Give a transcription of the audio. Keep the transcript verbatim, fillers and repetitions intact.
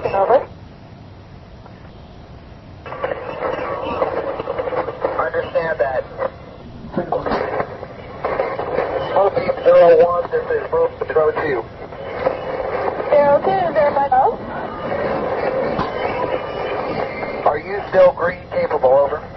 Over. Understand that. Smoking zero one, this is Move zero two. Zero two, verify both. Are you still green capable? Over.